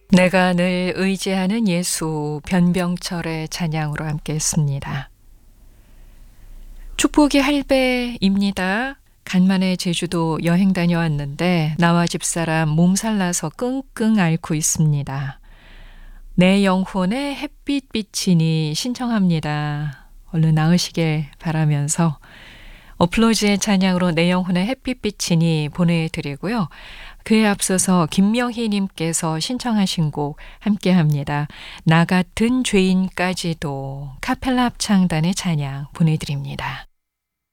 내가 늘 의지하는 예수 변병철의 찬양으로 함께 했습니다. 축복이 할배입니다. 간만에 제주도 여행 다녀왔는데 나와 집사람 몸살나서 끙끙 앓고 있습니다. 내 영혼의 햇빛 비치니 신청합니다. 얼른 나으시길 바라면서 어플로즈의 찬양으로 내 영혼의 햇빛 비치니 보내드리고요. 그에 앞서서 김명희님께서 신청하신 곡 함께합니다. 나 같은 죄인까지도 카펠라 합창단의 찬양 보내드립니다.